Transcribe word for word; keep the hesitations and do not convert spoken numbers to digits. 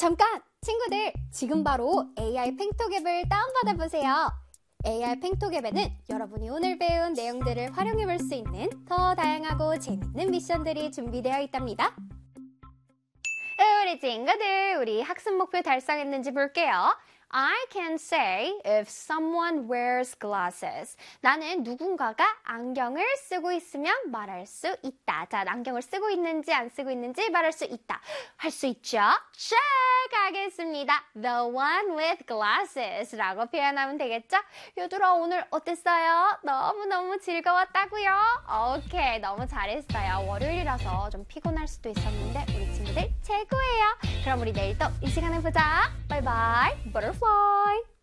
잠깐! 친구들, 지금 바로 에이아이 팽톡 앱을 다운받아 보세요. 에이아이 팽톡 앱에는 여러분이 오늘 배운 내용들을 활용해 볼 수 있는 더 다양하고 재밌는 미션들이 준비되어 있답니다. 우리 친구들, 우리 학습 목표 달성했는지 볼게요. I can say if someone wears glasses. 나는 누군가가 안경을 쓰고 있으면 말할 수 있다. 자, 안경을 쓰고 있는지 안 쓰고 있는지 말할 수 있다. 할 수 있죠? check 하겠습니다. The one with glasses 라고 표현하면 되겠죠? 얘들아, 오늘 어땠어요? 너무너무 즐거웠다고요? 오케이, 너무 잘했어요. 월요일이라서 좀 피곤할 수도 있었는데 우리 친구들 최고예요. 그럼 우리 내일 또 이 시간에 보자. 바이바이. Butterfly.